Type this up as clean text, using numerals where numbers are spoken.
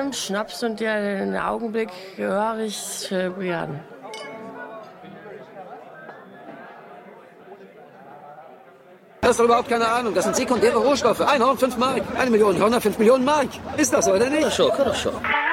Wein, Schnaps und den Augenblick höre ich zelebrieren. Das ist doch überhaupt keine Ahnung. Das sind sekundäre Rohstoffe. Ein Horn, 5 Mark. 1 Million Hörner, 5 Millionen Mark. Ist das so, oder nicht? Kann doch schon.